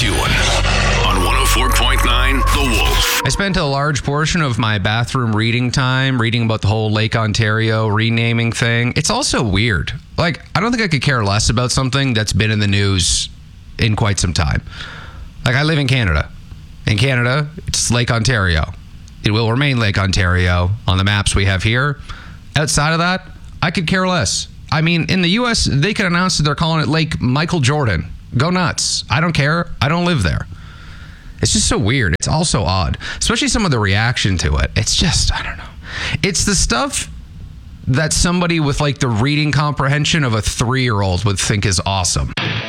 McEwen on 104.9 The Wolf. I spent a large portion of my bathroom reading time reading about the whole Lake Ontario renaming thing. It's also weird. Like, I don't think I could care less about something that's been in the news in quite some time. Like, I live in Canada. In Canada, it's Lake Ontario. It will remain Lake Ontario on the maps we have here. Outside of that, I could care less. I mean, in the U.S., they could announce that they're calling it Lake Michael Jordan. Go nuts. I don't care. I don't live there. It's just so weird. It's also odd, especially some of the reaction to it. It's just, I don't know. It's the stuff that somebody with like the reading comprehension of a 3-year-old would think is awesome.